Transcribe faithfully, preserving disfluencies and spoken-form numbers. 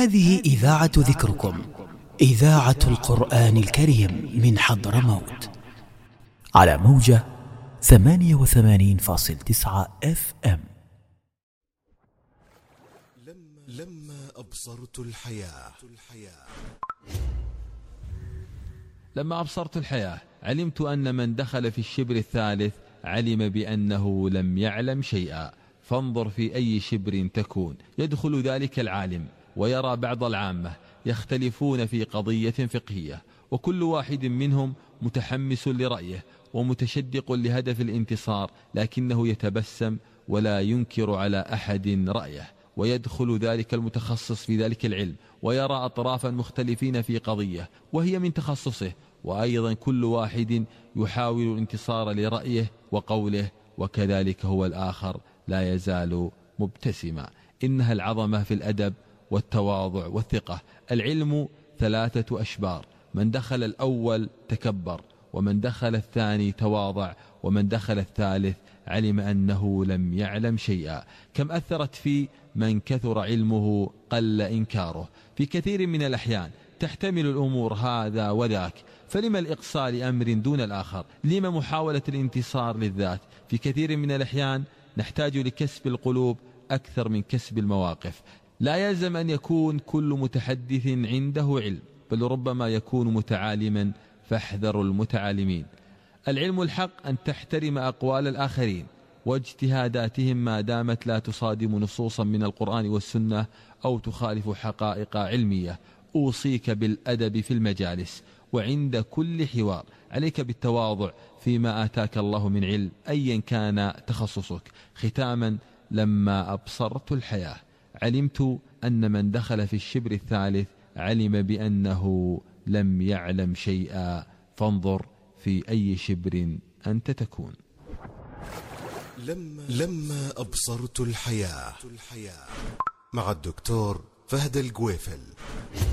هذه إذاعة ذكركم، إذاعة القرآن الكريم من حضرموت، على موجة ثمانية وثمانين فاصل تسعة اف ام. لما أبصرت الحياة لما أبصرت الحياة علمت أن من دخل في الشبر الثالث علم بأنه لم يعلم شيئا، فانظر في أي شبر تكون. يدخل ذلك العالم ويرى بعض العامة يختلفون في قضية فقهية، وكل واحد منهم متحمس لرأيه ومتشدق لهدف الانتصار، لكنه يتبسم ولا ينكر على أحد رأيه. ويدخل ذلك المتخصص في ذلك العلم ويرى أطرافا مختلفين في قضية وهي من تخصصه، وأيضا كل واحد يحاول الانتصار لرأيه وقوله، وكذلك هو الآخر لا يزال مبتسما. إنها العظمة في الأدب والتواضع والثقة. العلم ثلاثة أشبار، من دخل الأول تكبر، ومن دخل الثاني تواضع، ومن دخل الثالث علم أنه لم يعلم شيئا. كم أثرت في من كثر علمه قل إنكاره. في كثير من الأحيان تحتمل الأمور هذا وذاك، فلما الإقصاء لأمر دون الآخر؟ لما محاولة الانتصار للذات؟ في كثير من الأحيان نحتاج لكسب القلوب أكثر من كسب المواقف. لا يلزم أن يكون كل متحدث عنده علم، بل ربما يكون متعالما، فاحذروا المتعالمين. العلم الحق أن تحترم أقوال الآخرين واجتهاداتهم ما دامت لا تصادم نصوصا من القرآن والسنة أو تخالف حقائق علمية. أوصيك بالأدب في المجالس وعند كل حوار. عليك بالتواضع فيما آتاك الله من علم أيا كان تخصصك. ختاما، لما أبصرت الحياة علمت أن من دخل في الشبر الثالث علم بأنه لم يعلم شيئا، فانظر في أي شبر أنت تكون. لما, لما أبصرت الحياة مع الدكتور فهد الجويفل.